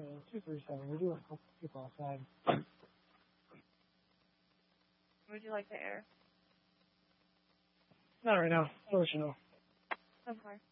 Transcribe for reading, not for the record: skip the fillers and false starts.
237. We're doing a couple people outside. Would you like to air? Not right now. I'll let you know. Okay.